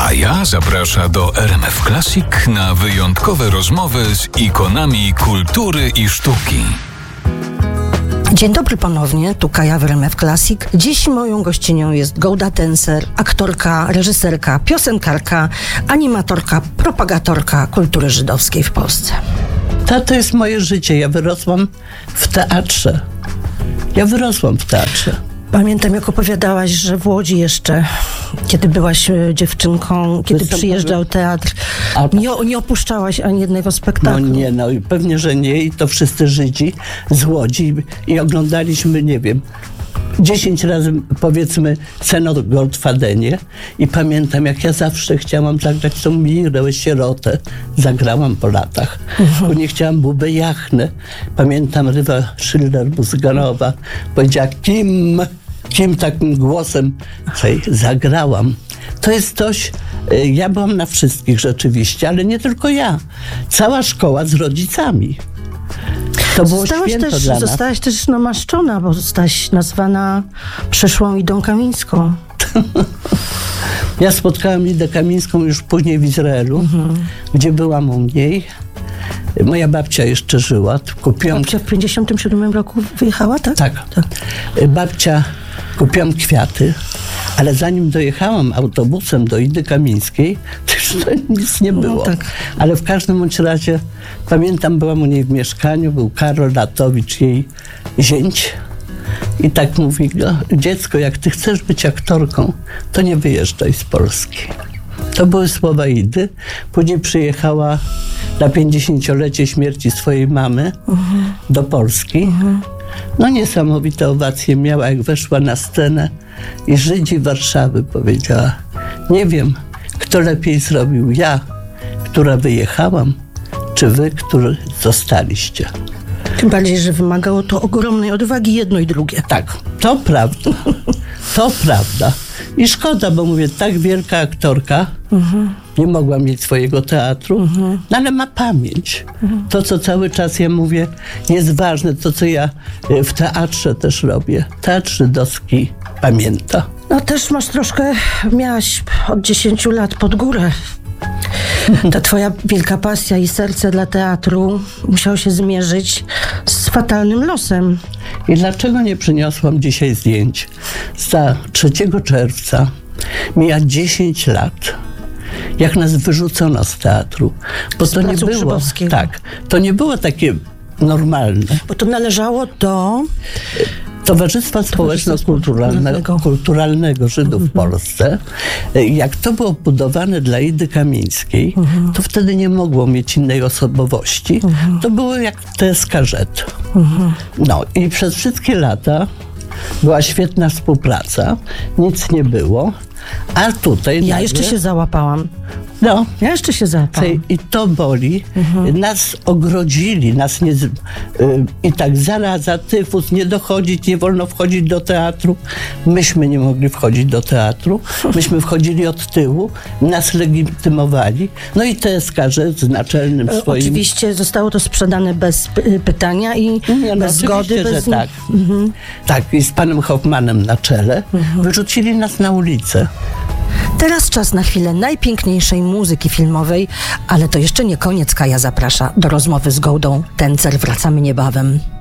Kaja zaprasza do RMF Classic na wyjątkowe rozmowy z ikonami kultury i sztuki. Dzień dobry ponownie, tu Kaja w RMF Classic. Dziś moją gościnią jest Golda Tencer, aktorka, reżyserka, piosenkarka, animatorka, propagatorka kultury żydowskiej w Polsce. To jest moje życie. Ja wyrosłam w teatrze. Pamiętam, jak opowiadałaś, że w Łodzi jeszcze, kiedy byłaś dziewczynką, kiedy przyjeżdżał teatr, nie opuszczałaś ani jednego spektaklu. I pewnie, że nie. I to wszyscy Żydzi z Łodzi. I oglądaliśmy, 10 razy, powiedzmy, scenę o Goldfadenie. I pamiętam, jak ja zawsze chciałam zagrać tą Mirę, sierotę. Zagrałam po latach. Bo nie chciałam Bubę Jachnę. Pamiętam, Rywa Schiller-Buzganowa powiedziała, kim takim głosem zagrałam. To jest coś, ja byłam na wszystkich rzeczywiście, ale nie tylko ja. Cała szkoła z rodzicami. To było święto dla nas. Zostałaś też namaszczona, bo zostałaś nazwana przyszłą Idą Kamińską. Ja spotkałam Idę Kamińską już później w Izraelu, gdzie byłam u niej. Moja babcia jeszcze żyła. Babcia w 57 roku wyjechała, tak? Tak. Babcia, kupiłam kwiaty, ale zanim dojechałam autobusem do Idy Kamińskiej, to już nic nie było. Tak. Ale w każdym bądź razie, pamiętam, byłam u niej w mieszkaniu, był Karol Latowicz, jej zięć. I tak mówi, dziecko, jak ty chcesz być aktorką, to nie wyjeżdżaj z Polski. To były słowa Idy. Później przyjechała na 50-lecie śmierci swojej mamy do Polski. Niesamowite owacje miała, jak weszła na scenę i Żydzi Warszawy powiedziała, nie wiem, kto lepiej zrobił, ja, która wyjechałam, czy wy, którzy zostaliście. Tym bardziej, że wymagało to ogromnej odwagi jedno i drugie. Tak, to prawda. To prawda. I szkoda, bo mówię, tak wielka aktorka, nie mogła mieć swojego teatru, ale ma pamięć. To, co cały czas ja mówię, jest ważne. To, co ja w teatrze też robię. Teatr żydowski pamięta. Też miałaś od 10 lat pod górę. Ta twoja wielka pasja i serce dla teatru musiało się zmierzyć z fatalnym losem. I dlaczego nie przyniosłam dzisiaj zdjęć? Za 3 czerwca mija 10 lat, jak nas wyrzucono z teatru. Bo to nie było, to nie było takie normalne. Bo to należało do Towarzystwa Społeczno-Kulturalnego Żydów w Polsce. Jak to było budowane dla Idy Kamińskiej, to wtedy nie mogło mieć innej osobowości. To było jak TSKZ. I przez wszystkie lata była świetna współpraca. Nic nie było. A tutaj Ja jeszcze się załapałam. I to boli. Nas ogrodzili, nas nie... I tak zaraza, tyfus, nie dochodzić, nie wolno wchodzić do teatru. Myśmy nie mogli wchodzić do teatru. Myśmy wchodzili od tyłu, nas legitymowali. I TSKZ z naczelnym swoim... Oczywiście zostało to sprzedane bez pytania i bez zgody. Że tak. Tak, i z panem Hoffmanem na czele. Wyrzucili nas na ulicę. Teraz czas na chwilę najpiękniejszej muzyki filmowej, ale to jeszcze nie koniec. Kaja zaprasza do rozmowy z Goldą Tencer. Wracamy niebawem.